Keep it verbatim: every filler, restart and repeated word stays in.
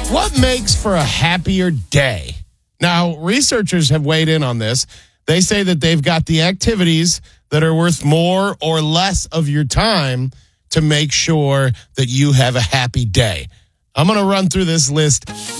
What makes for a happier day? Now, researchers have weighed in on this. They say that they've got the activities that are worth more or less of your time to make sure that you have a happy day. I'm going to run through this list